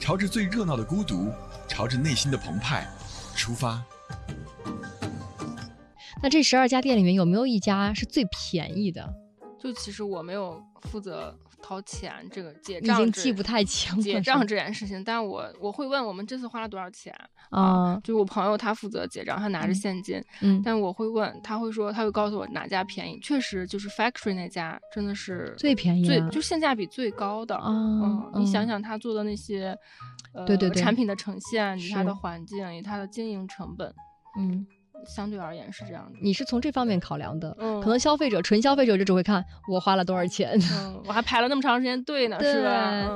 朝着最热闹的孤独，朝着内心的澎湃出发。 那这12家店里面有没有一家是最便宜的？ 就其实我没有负责掏钱，这个结已账经记不太清了结账这件事情，但我会问我们这次花了多少钱就我朋友他负责结账，他拿着现金，但我会问，他会告诉我哪家便宜，确实就是 Factory 那家真的是最便宜就性价比最高的你想想他做的那些对产品的呈现，以他的环境，以他的经营成本，相对而言是这样的。 你是从这方面考量的，可能纯消费者就只会看我花了多少钱， 我还排了那么长时间队呢，是吧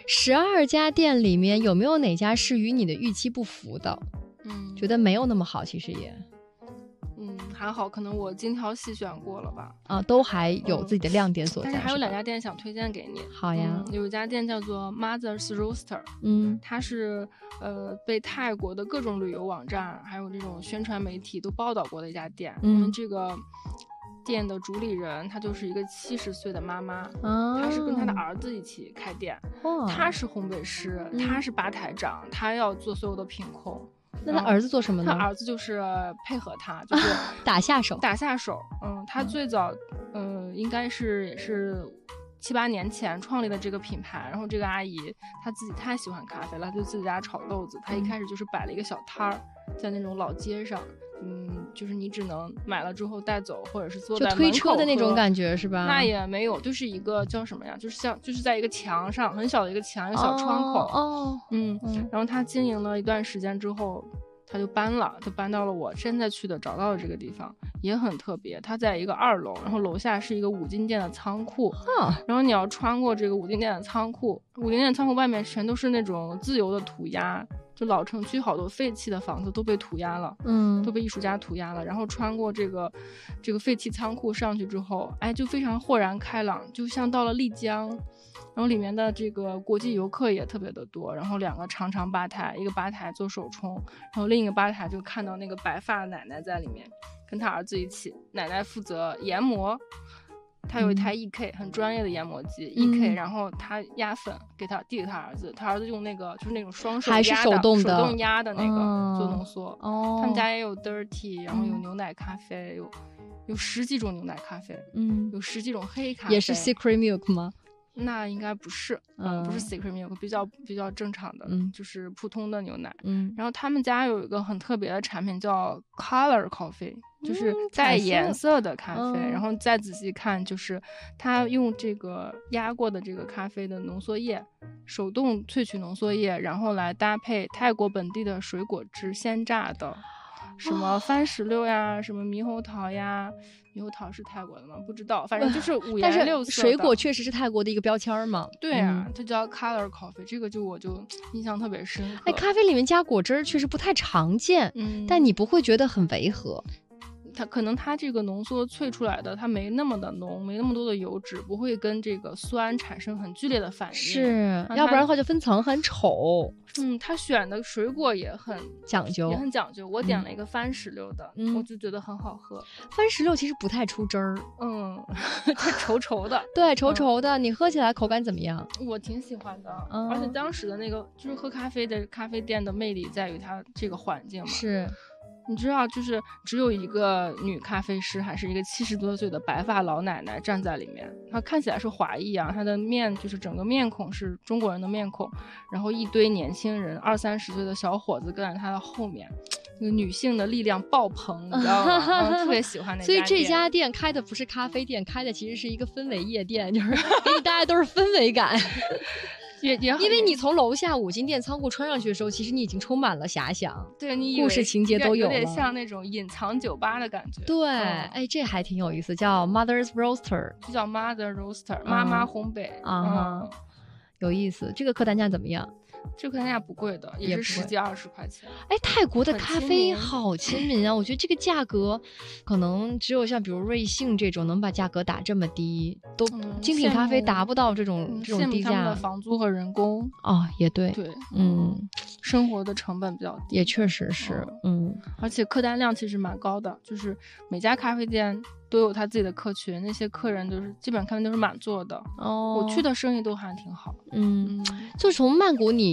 ？12家店里面有没有哪家是与你的预期不符的？觉得没有那么好，其实也还好，可能我精挑细选过了吧。 都还有自己的亮点所在。 但是还有2家店想推荐给你。 好呀。 有一家店叫做 Mother's Roaster，它是被泰国的各种旅游网站还有这种宣传媒体都报道过的一家店。这个店的主理人她就是一个70岁的妈妈，她是跟她的儿子一起开店，她是烘焙师，她是吧台长，她要做所有的品控。 那他儿子做什么呢？ 他儿子就是配合他，就是打下手。 他最早应该是也是7、8年前创立的这个品牌。然后这个阿姨她自己太喜欢咖啡了，就自己家炒豆子。她一开始就是摆了一个小摊儿，在那种老街上，就是你只能买了之后带走，或者是坐在门口就推车的那种感觉是吧？ 那也没有，就是一个叫什么呀？就是在一个墙上，很小的一个墙，一个小窗口。然后他经营了一段时间之后，他就搬到了我现在去的找到的这个地方，也很特别。他在一个2楼，然后楼下是一个五金店的仓库。然后你要穿过这个五金店的仓库，五金店的仓库外面全都是那种自由的涂鸦。就老城区好多废弃的房子都被涂鸦了，都被艺术家涂鸦了。然后穿过这个废弃仓库上去之后，就非常豁然开朗，就像到了丽江。然后里面的这个国际游客也特别的多。然后2个长吧台，一个吧台做手冲，然后另一个吧台就看到那个白发奶奶在里面，跟她儿子一起。奶奶负责研磨。他有一台 EK 很专业的研磨机，EK， 然后他压粉递给他儿子，他儿子用那个就是那种双手压的， 还是手动压的那个做浓缩。他们家也有 dirty， 然后有牛奶咖啡，有10几种牛奶咖啡，有10几种黑咖啡。 也是 secret milk 吗？ 那应该不是，不是 secret milk， 比较正常的，就是普通的牛奶。然后他们家有一个很特别的产品叫 color coffee， 就是带颜色的咖啡。然后再仔细看，就是他用这个压过的这个咖啡的浓缩液，手动萃取浓缩液，然后来搭配泰国本地的水果汁鲜榨的，什么番石榴呀，什么猕猴桃呀。猕猴桃是泰国的吗？不知道，反正就是五颜六色的。 但是水果确实是泰国的一个标签嘛。 对啊，它叫 color coffee， 这个我就印象特别深刻。 咖啡里面加果汁确实不太常见，但你不会觉得很违和。 可能它这个浓缩萃出来的，它没那么的浓，没那么多的油脂，不会跟这个酸产生很剧烈的反应。 是，要不然的话就分层很丑。 它选的水果也很讲究， 我点了一个番石榴的，我就觉得很好喝。 番石榴其实不太出汁儿， 它稠稠的。 对，稠稠的，你喝起来口感怎么样？ 我挺喜欢的，而且当时的那个就是喝咖啡的咖啡店的魅力在于它这个环境嘛。 是。 你知道，就是只有一个女咖啡师，还是一个70多岁的白发老奶奶站在里面。她看起来是华裔啊，她的就是整个面孔是中国人的面孔，然后一堆年轻人，20、30岁的小伙子跟在她的后面，那个女性的力量爆棚，你知道吗？特别喜欢那家店。 所以这家店开的不是咖啡店，开的其实是一个氛围夜店，就是给你大家都是氛围感。因为你从楼下五金店仓库穿上去的时候，其实你已经充满了遐想， 对，你故事情节都有了， 有点像那种隐藏酒吧的感觉。 对，这还挺有意思，叫 Mother's Roaster， 就叫 Mother Roaster， 妈妈烘焙有意思。这个客单价怎么样？ 这个单价不贵的，也是10几20块钱。 泰国的咖啡好亲民啊！我觉得这个价格，可能只有像比如瑞幸这种能把价格打这么低，都精品咖啡达不到这种低价。 他们的房租和人工也对， 对，生活的成本比较低， 也确实是， 而且客单量其实蛮高的，就是每家咖啡店都有他自己的客群，那些客人就是基本咖啡都是满座的。我去的生意都还挺好。 就从曼谷你